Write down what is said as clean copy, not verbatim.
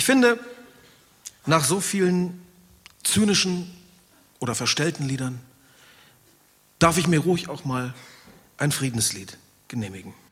finde, nach so vielen zynischen oder verstellten Liedern darf ich mir ruhig auch mal ein Friedenslied genehmigen.